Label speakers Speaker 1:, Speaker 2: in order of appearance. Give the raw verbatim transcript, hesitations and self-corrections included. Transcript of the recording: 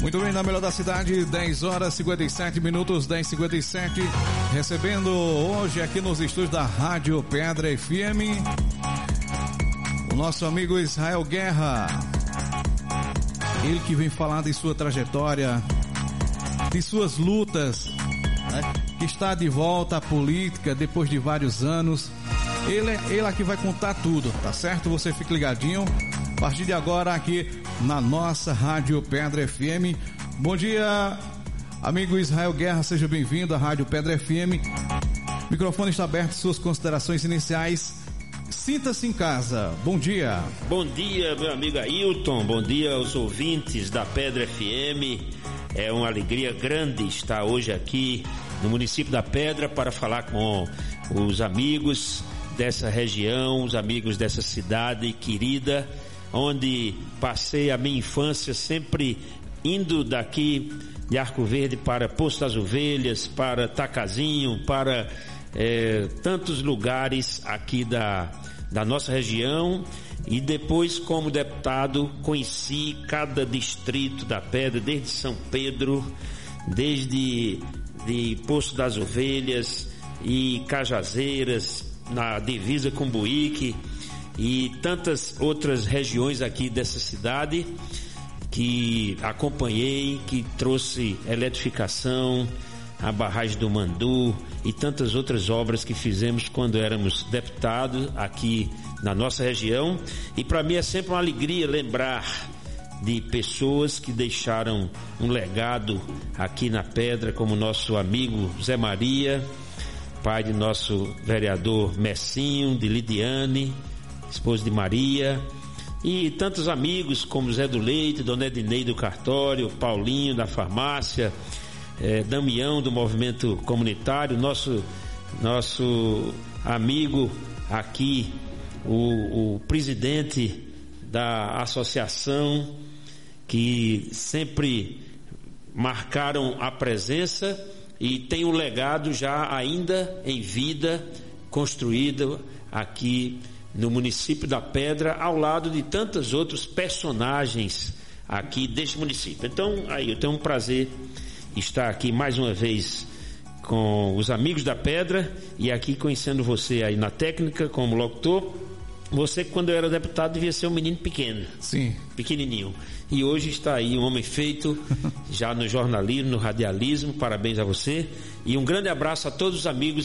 Speaker 1: Muito bem, na melhor da cidade, dez horas e cinquenta e sete minutos, dez e cinquenta e sete, recebendo hoje aqui nos estúdios da Rádio Pedra F M, o nosso amigo Israel Guerra, ele que vem falar de sua trajetória, de suas lutas, né? Que está de volta à política depois de vários anos. Ele, ele aqui vai contar tudo, tá certo? Você fique ligadinho. A partir de agora aqui na nossa Rádio Pedra F M. Bom dia, amigo Israel Guerra, seja bem-vindo à Rádio Pedra F M. O microfone está aberto, suas considerações iniciais. Sinta-se em casa. Bom dia.
Speaker 2: Bom dia, meu amigo Ailton. Bom dia aos ouvintes da Pedra F M. É uma alegria grande estar hoje aqui no município da Pedra para falar com os amigos dessa região, os amigos dessa cidade querida, onde passei a minha infância sempre indo daqui de Arco Verde para Poço das Ovelhas, para Tacazinho, para é, tantos lugares aqui da, da nossa região. E depois, como deputado, conheci cada distrito da Pedra, desde São Pedro, desde de Poço das Ovelhas e Cajazeiras, na divisa com Buíque, e tantas outras regiões aqui dessa cidade que acompanhei, que trouxe eletrificação, a barragem do Mandu e tantas outras obras que fizemos quando éramos deputados aqui na nossa região. E para mim é sempre uma alegria lembrar de pessoas que deixaram um legado aqui na Pedra, como nosso amigo Zé Maria, pai de nosso vereador Messinho, de Lidiane, esposa de Maria, e tantos amigos como Zé do Leite, Dona Ednei do Cartório, Paulinho da farmácia, eh, Damião do movimento comunitário, nosso, nosso amigo aqui, o, o presidente da associação, que sempre marcaram a presença e tem um legado já ainda em vida, construído aqui no município da Pedra, ao lado de tantos outros personagens aqui deste município. Então, aí eu tenho um prazer estar aqui mais uma vez com os amigos da Pedra e aqui conhecendo você aí na técnica como locutor. Você, quando eu era deputado, devia ser um menino pequeno.
Speaker 1: Sim.
Speaker 2: Pequenininho. E hoje está aí um homem feito, já no jornalismo, no radialismo. Parabéns a você. E um grande abraço a todos os amigos